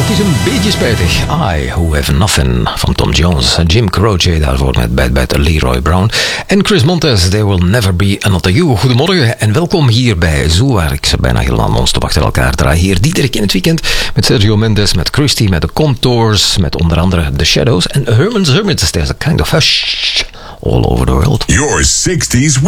Het is een beetje spijtig. I Who Have Nothing van Tom Jones. Jim Croce daarvoor met Bad Bad Leroy Brown. En Chris Montez, There Will Never Be Another You. Goedemorgen en welkom hier bij Zoo, waar ik bijna helemaal non-stop achter elkaar draai. Hier Diederik in het weekend met Sergio Mendes, met Christy, met de Contours, met onder andere The Shadows en Herman's Hermits. There's a kind of hush all over the world. Your 60s